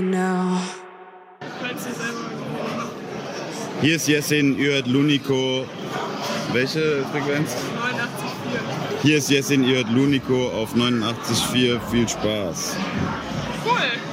Now. Hier ist Jessin, ihr hört Lunico. Welche Frequenz? 89,4. Hier ist Jessin, ihr hört Lunico auf 89,4. Viel Spaß. Cool.